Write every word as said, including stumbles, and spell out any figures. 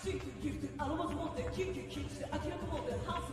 スイートギフトアロマズ持ってキュッキュッキュッして明らか持ってハウ